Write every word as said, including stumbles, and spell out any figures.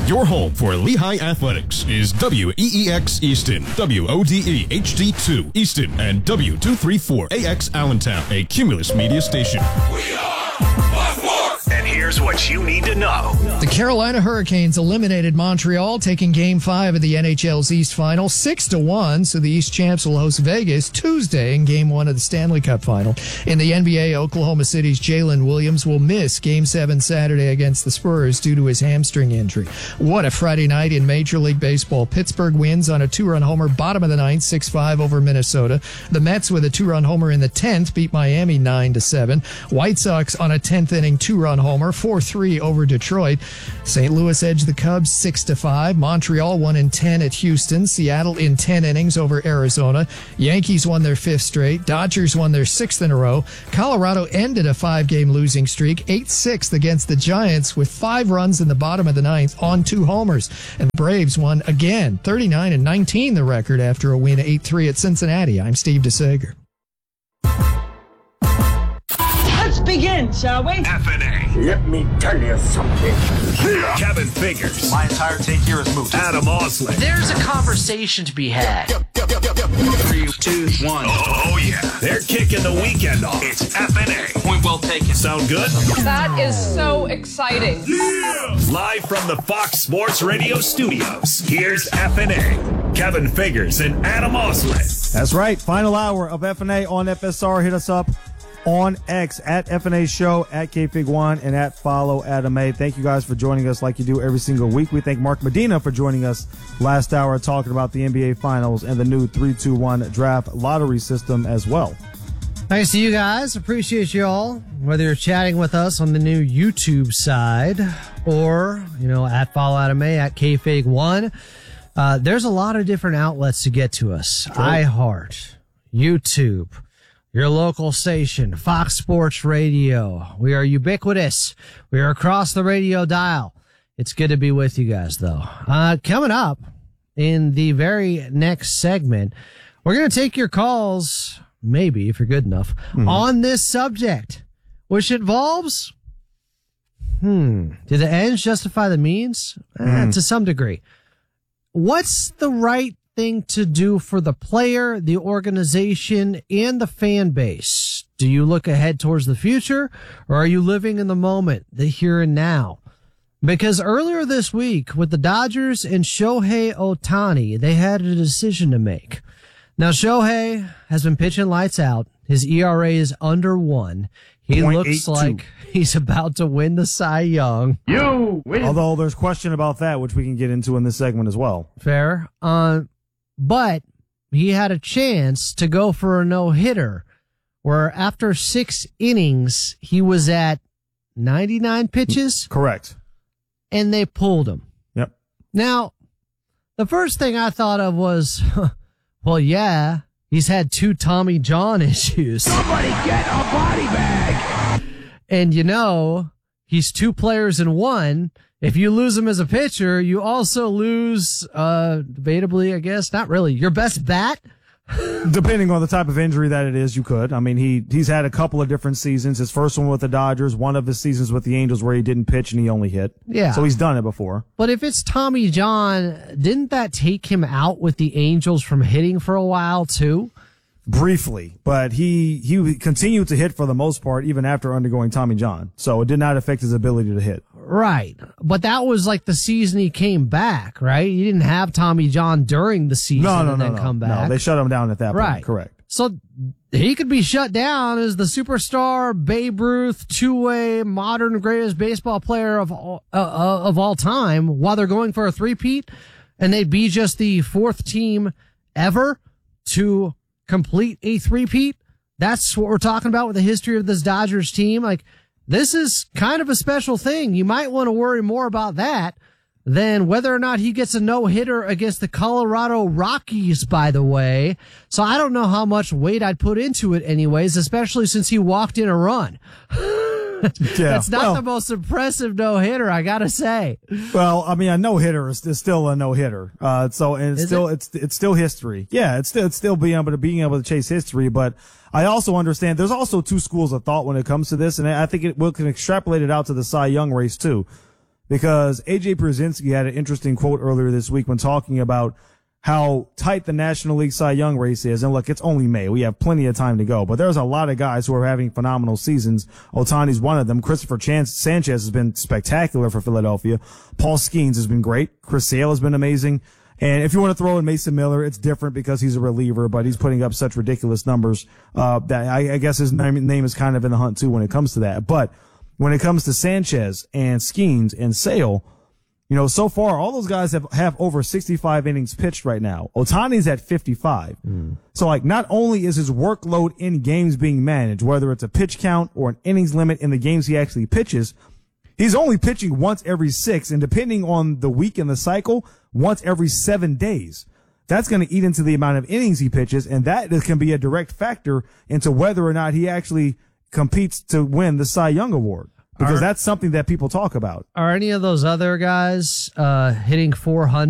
Your home for Lehigh Athletics is W E E X Easton, W O D E H D two Easton, and W two thirty-four A X Allentown, a Cumulus media station. We are Fox Sports. And here's what you need to know. The Carolina Hurricanes eliminated Montreal, taking Game five of the N H L's East Final six to one, so the East champs will host Vegas Tuesday in Game one of the Stanley Cup Final. In the N B A, Oklahoma City's Jalen Williams will miss Game seven Saturday against the Spurs due to his hamstring injury. What a Friday night in Major League Baseball. Pittsburgh wins on a two-run homer, bottom of the ninth, six five over Minnesota. The Mets with a two-run homer in the tenth beat Miami nine to seven. White Sox on a tenth inning two-run homer, four three over Detroit. Saint Louis edged the Cubs six to five. Montreal won in ten at Houston. Seattle in ten innings over Arizona. Yankees won their fifth straight. Dodgers won their sixth in a row. Colorado ended a five-game losing streak, eight six against the Giants with five runs in the bottom of the ninth on two homers. And the Braves won again, thirty-nine and nineteen the record after a win eight three at Cincinnati. I'm Steve DeSager. Let's begin, shall we? F N A. Let me tell you something. Kevin Figures. My entire take here is moot. Adam Osley. There's a conversation to be had. Three, two, one. Oh, oh yeah. They're kicking the weekend off. It's F N A. Point well taken. Sound good? That is so exciting. Yeah! Live from the Fox Sports Radio studios, here's F N A. Kevin Figures and Adam Osley. That's right. Final hour of F N A on F S R. Hit us up on X at F N A Show, at K Fig one, and at Follow Adam A. Thank you guys for joining us like you do every single week. We thank Mark Medina for joining us last hour talking about the N B A Finals and the new three two one draft lottery system as well. Thanks to you guys. Appreciate you all. Whether you're chatting with us on the new YouTube side or, you know, at Follow Adam A, at K Fig one. Uh, there's a lot of different outlets to get to us. True. iHeart, YouTube, your local station, Fox Sports Radio. We are ubiquitous. We are across the radio dial. It's good to be with you guys, though. Uh, coming up in the very next segment, we're going to take your calls, maybe, if you're good enough, mm-hmm. on this subject, which involves, hmm, do the ends justify the means? Mm. Eh, to some degree. What's the right thing to do for the player, the organization, and the fan base? Do you look ahead towards the future, or are you living in the moment, the here and now? Because earlier this week, with the Dodgers and Shohei Ohtani, they had a decision to make. Now, Shohei has been pitching lights out. His E R A is under one. He looks like he's about to win the Cy Young. You win. Although there's question about that, which we can get into in this segment as well. Fair. Uh, but he had a chance to go for a no-hitter, where after six innings, he was at ninety-nine pitches. Correct. And they pulled him. Yep. Now, the first thing I thought of was, well, yeah, he's had two Tommy John issues. Somebody get a body bag. And, you know, he's two players in one. If you lose him as a pitcher, you also lose, uh, debatably, I guess, not really, your best bat. Depending on the type of injury that it is, you could. I mean, he he's had a couple of different seasons. His first one with the Dodgers, one of his seasons with the Angels where he didn't pitch and he only hit. Yeah. So he's done it before. But if it's Tommy John, didn't that take him out with the Angels from hitting for a while, too? Briefly, but he he continued to hit for the most part even after undergoing Tommy John. So it did not affect his ability to hit. Right. But that was like the season he came back, right? You didn't have Tommy John during the season no, no, and no, then no, come back. No, they shut him down at that right. point. Correct. So he could be shut down as the superstar Babe Ruth, two-way modern greatest baseball player of all, uh, of all time while they're going for a three-peat, and they'd be just the fourth team ever to complete a three-peat. That's what we're talking about with the history of this Dodgers team. Like, this is kind of a special thing. You might want to worry more about that than whether or not he gets a no-hitter against the Colorado Rockies, by the way. So I don't know how much weight I'd put into it anyways, especially since he walked in a run. Yeah, That's not well, the most impressive no-hitter, I gotta say. Well, I mean, a no-hitter is, is still a no-hitter. Uh, so, and it's Is still, it? it's, it's still history. Yeah, it's still, it's still being able to, being able to chase history. But I also understand there's also two schools of thought when it comes to this. And I think it, we can extrapolate it out to the Cy Young race too. because A J Pierzynski had an interesting quote earlier this week when talking about how tight the National League Cy Young race is. And look, it's only May. We have plenty of time to go, but there's a lot of guys who are having phenomenal seasons. Ohtani's one of them. Christopher Chan- Sanchez has been spectacular for Philadelphia. Paul Skeens has been great. Chris Sale has been amazing. And if you want to throw in Mason Miller, it's different because he's a reliever, but he's putting up such ridiculous numbers, uh, that I, I guess his name, name is kind of in the hunt too when it comes to that. But when it comes to Sanchez and Skeens and Sale, you know, so far, all those guys have, have over sixty-five innings pitched right now. Ohtani's at fifty-five. Mm. So, like, not only is his workload in games being managed, whether it's a pitch count or an innings limit in the games he actually pitches, he's only pitching once every six, and depending on the week in the cycle, once every seven days. That's going to eat into the amount of innings he pitches, and that can be a direct factor into whether or not he actually competes to win the Cy Young Award. Because are, that's something that people talk about. Are any of those other guys uh, hitting four hundred?